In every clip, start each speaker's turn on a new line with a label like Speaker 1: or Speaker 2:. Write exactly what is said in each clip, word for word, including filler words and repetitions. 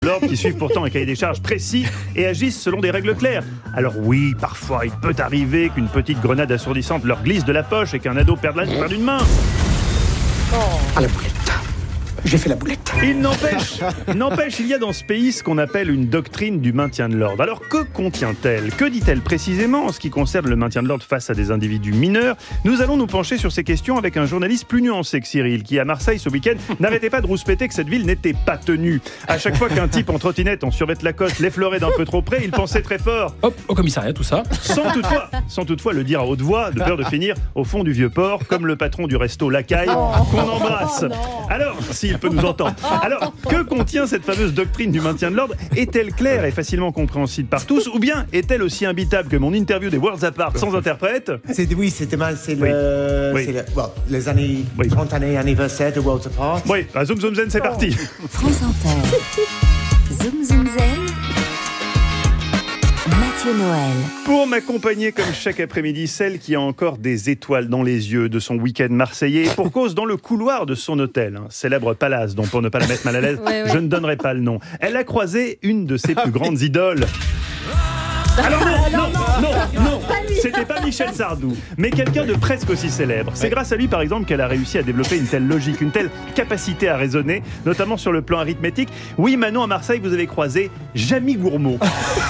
Speaker 1: d'ordre qui suivent pourtant un cahier des charges précis et agissent selon des règles claires. Alors oui, parfois il peut arriver qu'une petite grenade assourdissante leur glisse de la poche et qu'un ado perde la perde une main.
Speaker 2: Oh. À la boulette. J'ai fait la boulette.
Speaker 1: Il n'empêche, n'empêche, il y a dans ce pays ce qu'on appelle une doctrine du maintien de l'ordre. Alors que contient-elle ? Que dit-elle précisément en ce qui concerne le maintien de l'ordre face à des individus mineurs ? Nous allons nous pencher sur ces questions avec un journaliste plus nuancé que Cyril, qui à Marseille ce week-end n'arrêtait pas de rouspéter que cette ville n'était pas tenue. À chaque fois qu'un type en trottinette en survêt Lacoste l'effleurait d'un peu trop près, il pensait très fort.
Speaker 3: Hop, au commissariat, tout ça.
Speaker 1: Sans toutefois, sans toutefois le dire à haute voix, de peur de finir au fond du vieux port, comme le patron du resto Lacaille, qu'on embrasse. Alors, s'il peut nous entendre. Alors, que contient cette fameuse doctrine du maintien de l'ordre ? Est-elle claire et facilement compréhensible par tous, ou bien est-elle aussi imbitable que mon interview des Worlds Apart sans interprète ?
Speaker 2: C'est, oui, c'était mal, c'est, le,
Speaker 1: oui.
Speaker 2: c'est le, well, les années,
Speaker 1: oui.
Speaker 2: trente années anniversaire de Worlds Apart.
Speaker 1: Oui, à Zoom Zoom Zen, c'est parti.
Speaker 4: France Inter. Zoom Zoom Zen. Mathieu Noël.
Speaker 1: Pour m'accompagner comme chaque après-midi, celle qui a encore des étoiles dans les yeux de son week-end marseillais, et pour cause dans le couloir de son hôtel, un célèbre palace dont pour ne pas la mettre mal à l'aise, ouais, ouais. je ne donnerai pas le nom. Elle a croisé une de ses plus grandes idoles. Alors non, non, non, non, non, c'était pas Michel Sardou, mais quelqu'un de presque aussi célèbre. C'est grâce à lui, par exemple, qu'elle a réussi à développer une telle logique, une telle capacité à raisonner, notamment sur le plan arithmétique. Oui, Manon, à Marseille, vous avez croisé Jamie Gourmaud.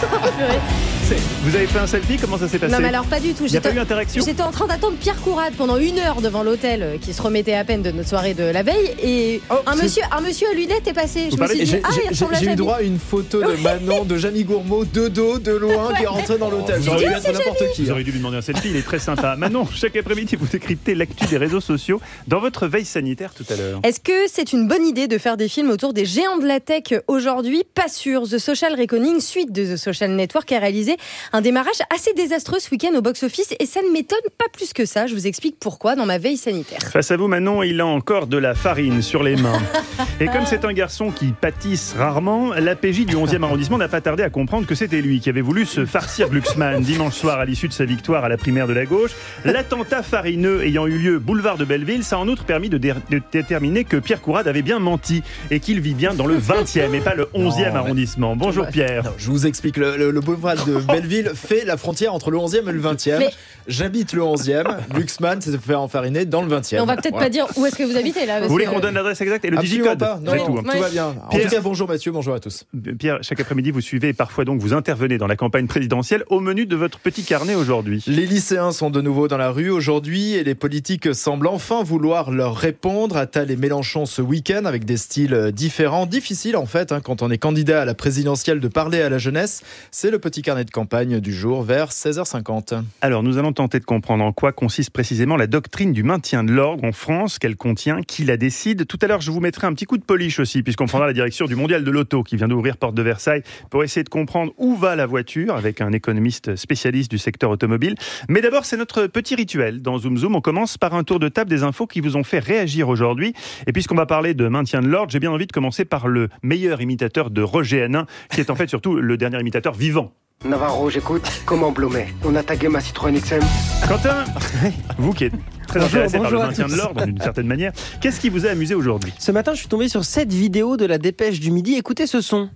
Speaker 1: Vous avez fait un selfie ? Comment ça s'est passé ?
Speaker 5: Non, mais alors pas du tout.
Speaker 1: Il n'y a pas eu interaction ?
Speaker 5: J'étais en train d'attendre Pierre Courade pendant une heure devant l'hôtel euh, qui se remettait à peine de notre soirée de la veille et oh, un, monsieur, un monsieur à lunettes est passé.
Speaker 1: Vous
Speaker 5: je me suis dit,
Speaker 6: j'ai,
Speaker 5: ah, il ressemble à
Speaker 6: j'ai
Speaker 5: Jamie.
Speaker 6: eu droit à une photo de Manon, de Jamie Gourmaud, de dos, de loin, qui est rentré dans l'hôtel.
Speaker 1: Vous auriez
Speaker 6: dû être n'importe qui.
Speaker 1: Vous auriez dû lui demander un selfie, il est très sympa. Manon, chaque après-midi, vous décryptez l'actu des réseaux sociaux dans votre veille sanitaire tout à l'heure.
Speaker 5: Est-ce que c'est une bonne idée de faire des films autour des géants de la tech aujourd'hui ? Pas sûr. The Social Reckoning, suite de The Social Network, a réalisé un démarrage assez désastreux ce week-end au box-office et ça ne m'étonne pas plus que ça. Je vous explique pourquoi dans ma veille sanitaire.
Speaker 1: Face à vous, Manon, il a encore de la farine sur les mains. Et comme c'est un garçon qui pâtisse rarement, l'A P J du onzième arrondissement n'a pas tardé à comprendre que c'était lui qui avait voulu se farcir Glucksmann dimanche soir à l'issue de sa victoire à la primaire de la gauche. L'attentat farineux ayant eu lieu boulevard de Belleville, ça a en outre permis de, dé- de déterminer que Pierre Courade avait bien menti et qu'il vit bien dans le vingtième et pas le onzième non, arrondissement. Bonjour Pierre.
Speaker 6: Non, je vous explique, le, le, le boulevard de Belleville fait la frontière entre le onzième et le vingtième. Mais... J'habite le onzième, Glucksmann s'est fait enfariner dans le vingtième.
Speaker 5: On va peut-être
Speaker 6: voilà.
Speaker 5: pas dire où est-ce que vous habitez là.
Speaker 1: Vous voulez qu'on donne l'adresse exacte et le digicode ?
Speaker 6: Pas. Non, non, tout,
Speaker 1: tout,
Speaker 6: tout va bien. En
Speaker 1: Pierre,
Speaker 6: tout cas, bonjour Mathieu, bonjour à tous.
Speaker 1: Pierre, chaque après-midi, vous suivez et parfois donc vous intervenez dans la campagne présidentielle. Au menu de votre petit carnet aujourd'hui.
Speaker 6: Les lycéens sont de nouveau dans la rue aujourd'hui et les politiques semblent enfin vouloir leur répondre. Attal et Mélenchon ce week-end avec des styles différents. Difficile en fait hein, quand on est candidat à la présidentielle de parler à la jeunesse. C'est le petit carnet de campagne du jour vers seize heures cinquante.
Speaker 1: Alors nous allons tenter de comprendre en quoi consiste précisément la doctrine du maintien de l'ordre en France, qu'elle contient, qui la décide. Tout à l'heure, je vous mettrai un petit coup de polish aussi, puisqu'on prendra la direction du Mondial de l'Auto qui vient d'ouvrir porte de Versailles pour essayer de comprendre où va la voiture avec un économiste spécialiste du secteur automobile. Mais d'abord, c'est notre petit rituel. Dans Zoom Zoom, on commence par un tour de table des infos qui vous ont fait réagir aujourd'hui. Et puisqu'on va parler de maintien de l'ordre, j'ai bien envie de commencer par le meilleur imitateur de Roger Hanin, qui est en fait surtout le dernier imitateur vivant.
Speaker 7: Navarro, j'écoute. Comment Blomet ? On a tagué ma Citroën X M.
Speaker 1: Quentin, vous qui êtes très
Speaker 8: bonjour,
Speaker 1: intéressé par le
Speaker 8: bonjour
Speaker 1: maintien de l'ordre d'une certaine manière, qu'est-ce qui vous a amusé aujourd'hui ?
Speaker 8: Ce matin, je suis tombé sur cette vidéo de la Dépêche du Midi. Écoutez ce son.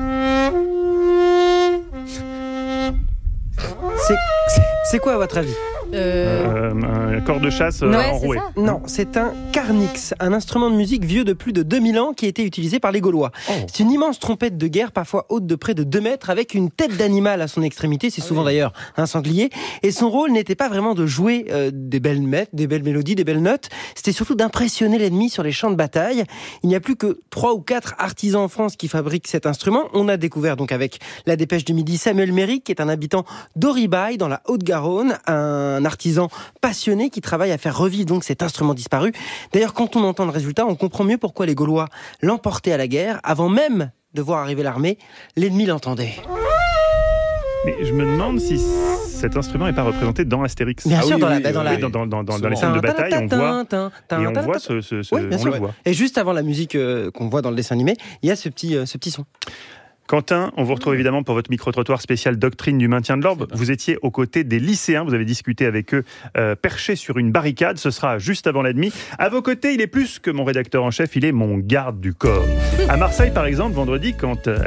Speaker 8: C'est, c'est, c'est quoi à votre avis ?
Speaker 5: Euh...
Speaker 1: Euh, un corps de chasse euh,
Speaker 5: ouais,
Speaker 1: enroué.
Speaker 5: C'est
Speaker 8: non, c'est un carnix, un instrument de musique vieux de plus de deux mille ans qui a été utilisé par les Gaulois. Oh. C'est une immense trompette de guerre, parfois haute de près de deux mètres, avec une tête d'animal à son extrémité. C'est souvent ah oui. d'ailleurs un sanglier. Et son rôle n'était pas vraiment de jouer euh, des belles mètres, des belles mélodies, des belles notes. C'était surtout d'impressionner l'ennemi sur les champs de bataille. Il n'y a plus que trois ou quatre artisans en France qui fabriquent cet instrument. On a découvert donc avec la Dépêche du Midi Samuel Méric, qui est un habitant d'Oribaille dans la Haute-Garonne, un artisan passionné qui travaille à faire revivre donc cet instrument disparu. D'ailleurs, quand on entend le résultat, on comprend mieux pourquoi les Gaulois l'emportaient à la guerre. Avant même de voir arriver l'armée, l'ennemi l'entendait.
Speaker 1: Mais je me demande si cet instrument n'est pas représenté dans Astérix.
Speaker 8: Bien
Speaker 1: ah
Speaker 8: sûr,
Speaker 1: oui,
Speaker 8: dans,
Speaker 1: oui,
Speaker 8: la, dans, la,
Speaker 1: oui, dans, dans, dans, dans les scènes de bataille, on voit, et on voit ce, ce, ce
Speaker 8: oui, bien
Speaker 1: on
Speaker 8: sûr,
Speaker 1: le voit.
Speaker 8: Et juste avant la musique euh, qu'on voit dans le dessin animé, il y a ce petit, euh, ce petit son.
Speaker 1: Quentin, on vous retrouve évidemment pour votre micro-trottoir spécial doctrine du maintien de l'ordre. Vous étiez aux côtés des lycéens, vous avez discuté avec eux, euh, perchés sur une barricade. Ce sera juste avant la nuit. À vos côtés, il est plus que mon rédacteur en chef, il est mon garde du corps. À Marseille, par exemple, vendredi, quand